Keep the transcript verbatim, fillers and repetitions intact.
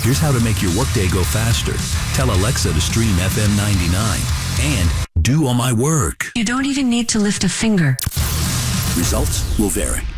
Here's how to make your workday go faster. Tell Alexa to stream F M ninety-nine and do all my work. You don't even need to lift a finger. Results will vary.